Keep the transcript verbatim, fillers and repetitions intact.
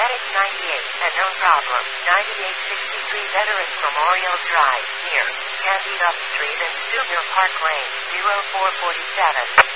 Medic ninety-eight, and no problem. ninety-eight sixty-three Veterans Memorial Drive, near Candido Street and Studer Park Lane, zero four four seven.